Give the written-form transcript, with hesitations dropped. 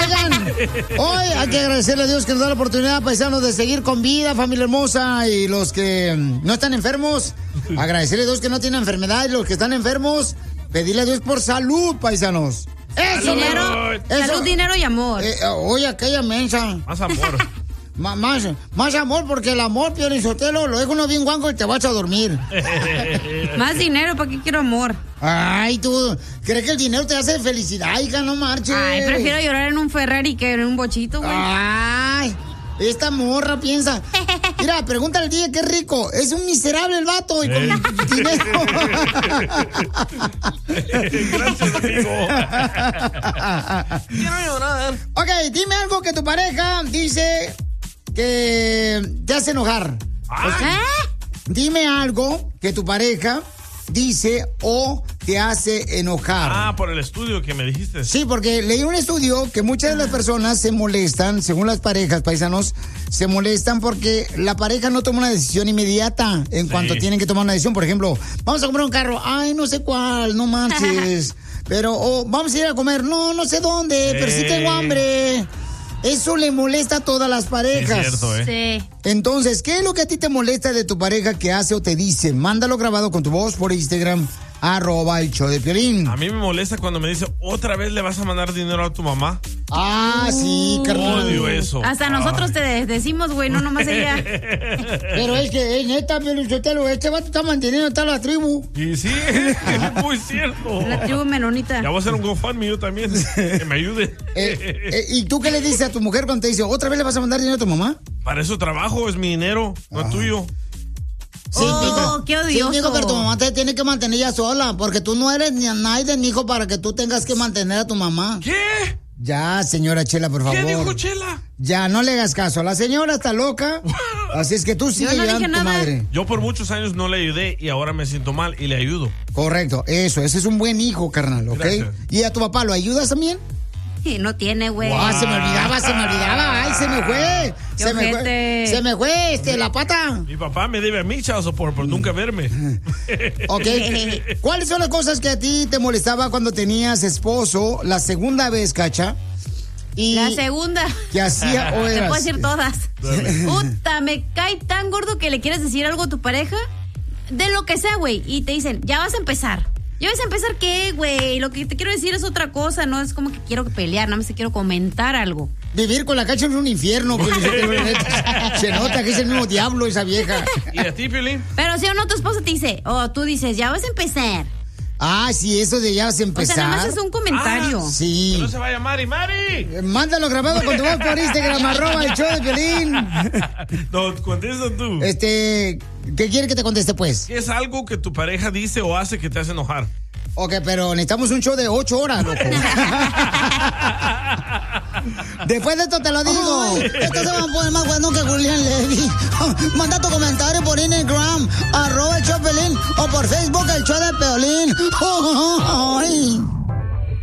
Oigan, hoy hay que agradecerle a Dios que nos da la oportunidad, paisanos, de seguir con vida, familia hermosa, y los que no están enfermos, agradecerle a Dios que no tienen enfermedad, y los que están enfermos, pedirle a Dios por salud, paisanos. Eso, dinero, salud, dinero y amor. Oye, aquella mensa. Más amor. Más amor, porque el amor, Piolín Sotelo, lo dejo uno bien guango y te vas a dormir. Más dinero, ¿para qué quiero amor? Ay, tú, ¿crees que el dinero te hace felicidad, hija? No marches. Ay, prefiero llorar en un Ferrari que en un bochito, güey. Ay, esta morra piensa. Mira, pregúntale al día qué rico. Es un miserable el vato y con dinero. Gracias, amigo. Quiero llorar. Ok, dime algo que tu pareja dice que te hace enojar. Dime algo que tu pareja dice o te hace enojar. Ah, por el estudio que me dijiste. Sí, porque leí un estudio que muchas de las personas se molestan, según las parejas, paisanos, se molestan porque la pareja no toma una decisión inmediata en cuanto tienen que tomar una decisión. Por ejemplo, vamos a comprar un carro. Ay, no sé cuál, no manches. Pero, vamos a ir a comer. No sé dónde, pero sí tengo hambre. Eso le molesta a todas las parejas. Es cierto, Sí. Entonces, ¿qué es lo que a ti te molesta de tu pareja que hace o te dice? Mándalo grabado con tu voz por Instagram, @el show de Piolín. A mí me molesta cuando me dice, ¿otra vez le vas a mandar dinero a tu mamá? Ah, sí, carnal. Odio eso. Hasta nosotros te decimos, güey, no nomás ella. Pero es que, neta, Piolín Sotelo, este vato está manteniendo a toda la tribu. Y sí, es muy cierto. La tribu menonita. Ya voy a hacer un GoFundMe yo también, que me ayude. ¿Y tú qué le dices a tu mujer cuando te dice, ¿otra vez le vas a mandar dinero a tu mamá? Para eso trabajo, es mi dinero, no es tuyo. Sí, qué odioso. Sí, digo, pero tu mamá te tiene que mantener ya sola, porque tú no eres ni a nadie, hijo, para que tú tengas que mantener a tu mamá. ¿Qué? Ya, señora Chela, por favor. ¿Qué dijo Chela? Ya, no le hagas caso. La señora está loca. Así es que tú sigue ayudando a tu madre. Yo por muchos años no le ayudé y ahora me siento mal y le ayudo. Correcto, ese es un buen hijo, carnal, ¿ok? Gracias. ¿Y a tu papá lo ayudas también? Sí, no tiene, güey. Se me olvidaba. Ay, se me fue. Se me fue, la pata. Mi papá me debe a mí, chao, por nunca verme. Ok. ¿Cuáles son las cosas que a ti te molestaba cuando tenías esposo la segunda vez, Cacha? La segunda. ¿Qué hacía o Te eras? puedo decir todas. Puta, me cae tan gordo que le quieres decir algo a tu pareja. De lo que sea, güey. Y te dicen, ya vas a empezar. ¿Ya vas a empezar qué, güey? Lo que te quiero decir es otra cosa. No es como que quiero pelear, nada más te quiero comentar algo. Vivir con la Cacha es un infierno. Se nota que es el mismo diablo esa vieja. ¿Y a ti, Piolín? Pero si o no, tu esposa te dice, tú dices, ya vas a empezar. Ah, sí, eso de ya vas a empezar. O sea, nada más es un comentario. Sí. Que no se vaya Mari. Mándalo grabado con tu voz por Instagram, @el show de Piolín. No, contesta tú. ¿Qué quiere que te conteste, pues? ¿Qué es algo que tu pareja dice o hace que te hace enojar? Ok, pero necesitamos un show de 8 horas, loco. Después de esto te lo digo. Esto se va a poner más bueno que Julián Levy. Manda tu comentario por Instagram, @el show de Piolín, o por Facebook, el show de Piolín.